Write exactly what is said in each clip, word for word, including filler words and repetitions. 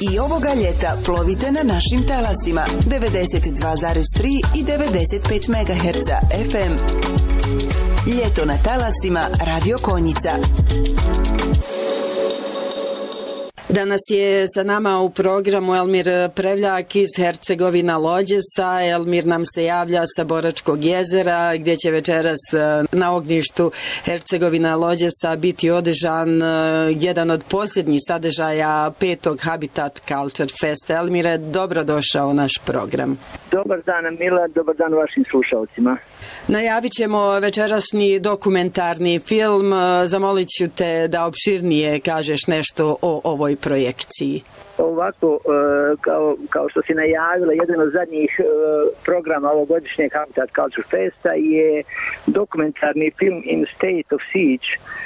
I ovoga ljeta plovite na našim talasima devedeset dva zarez tri i devedeset pet megaherca F M. Ljeto na talasima Radio Konjica. Danas je sa nama u programu Elmir Prevljak iz Hercegovina Lođesa. Elmir nam se javlja sa Boračkog jezera, gdje će večeras na ognjištu Hercegovina Lođesa biti održan jedan od posljednjih sadržaja petog Habitat Culture Fest. Elmire, dobrodošao u naš program. Dobar dan, Mila, dobar dan vašim slušalcima. Najavit ćemo večerašnji dokumentarni film. Zamolit ću te da opširnije kažeš nešto o ovoj projekciji. Ovako, kao, kao što si najavila, jedan od zadnjih programa ovogodišnjeg Habitat Culture Festa je dokumentarni film In State of Siege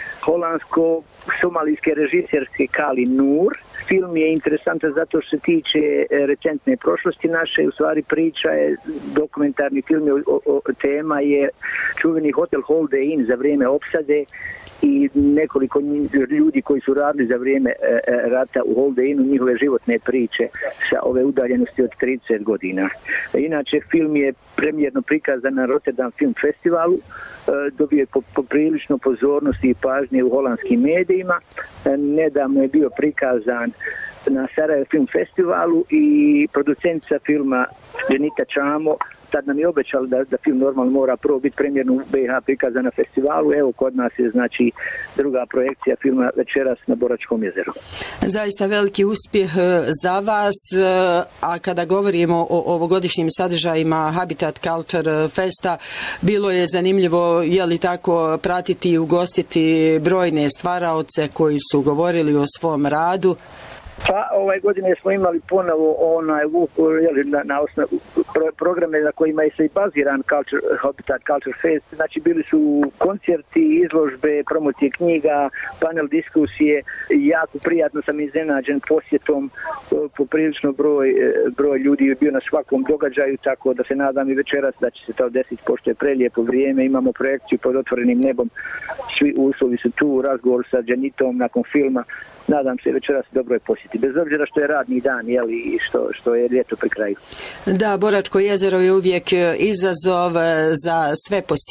holandsko-somalijske režiserske Kali Nur. Film je interesantan zato što se tiče recentne prošlosti naše, u stvari priča je, dokumentarni film je, o, o, tema je čuveni hotel Holiday Inn za vrijeme opsade i nekoliko ljudi koji su radili za vrijeme e, rata u Holiday Innu, njihove životne priče sa ove udaljenosti od trideset godina. Inače, film je premijerno prikazan na Rotterdam Film Festivalu, e, dobio je poprilično pozornosti i pažnje u holandskim medijima. E, nedavno je bio prikazan na Sarajevo Film Festivalu i producentica filma Dženita Čamo tad nam je obećala da, da film normalno mora prvo biti premijerno u B iH prikazan na festivalu. Evo, kod nas je znači druga projekcija filma večeras na Boračkom jezeru. Zaista veliki uspjeh za vas, a kada govorimo o ovogodišnjim sadržajima Habitat Culture Festa, bilo je zanimljivo, je li tako, pratiti i ugostiti brojne stvaraoce koji su govorili o svom radu. Pa ovaj godine smo imali ponovo onaj jeli, na, na osnovu pro, programe na kojima je se i baziran culture, Habitat Culture Fest. Znači bili su koncerti, izložbe, promocije knjiga, panel diskusije. Jako prijatno sam iznenađen posjetom, poprilično broj, broj ljudi je bio na svakom događaju, tako da se nadam i večeras da će se to desiti pošto je prelijepo vrijeme. Imamo projekciju pod otvorenim nebom, svi uslovi su tu, razgovor sa Dženitom nakon filma. Nadam se večeras dobro je posjeti, bez obzira što je radni dan, jeli, i što, što je ljeto pri kraju. Da, Boračko jezero je uvijek izazov za sve posjetitelje.